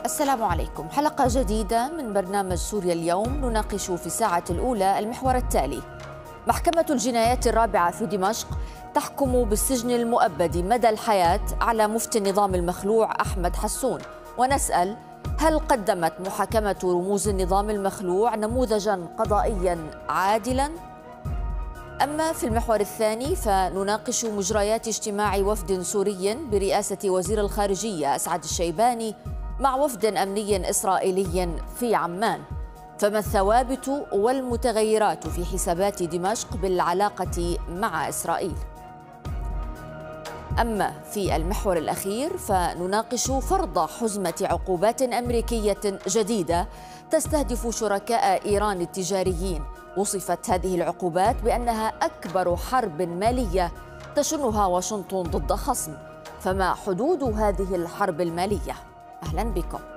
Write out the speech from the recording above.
السلام عليكم. حلقة جديدة من برنامج سوريا اليوم، نناقش في الساعة الأولى المحور التالي: محكمة الجنايات الرابعة في دمشق تحكم بالسجن المؤبد مدى الحياة على مفتي النظام المخلوع أحمد حسون. ونسأل: هل قدمت محاكمة رموز النظام المخلوع نموذجاً قضائياً عادلاً؟ أما في المحور الثاني فنناقش مجريات اجتماع وفد سوري برئاسة وزير الخارجية أسعد الشيباني مع وفد أمني إسرائيلي في عمان، فما الثوابت والمتغيرات في حسابات دمشق بالعلاقة مع إسرائيل؟ أما في المحور الأخير فنناقش فرض حزمة عقوبات أمريكية جديدة تستهدف شركاء إيران التجاريين. وصفت هذه العقوبات بأنها أكبر حرب مالية تشنها واشنطن ضد خصم، فما حدود هذه الحرب المالية؟ أهلا بكم.